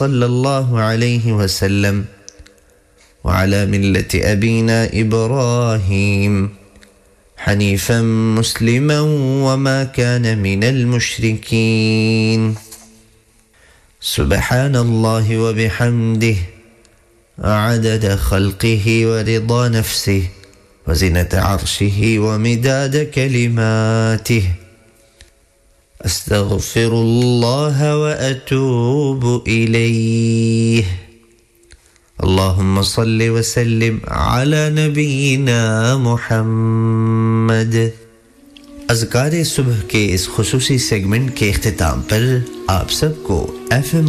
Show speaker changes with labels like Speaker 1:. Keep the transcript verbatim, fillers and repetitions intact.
Speaker 1: सल्लल्लाहु अलैहि वसल्लम व अला मिल्लति अबीना इब्राहीम हनीफन मुस्लिमन व मा कान मिनल मुशरिकीन सुब्हानल्लाहि व बिहम्दिहि अदद खल्क़िहि व रिदा नफ्सिहि व ज़ीनत अर्शिहि व मिदाद कलिमातिहि अस्तग़फिरुल्लाह व अतूबु इलैहि अल्लाहुम्मा सल्लि व सल्लिम अला नबीना मुहम्मद। अज़कारे सुबह के इस खुसूसी सेगमेंट के इख्तिताम पर आप सबको एफ एम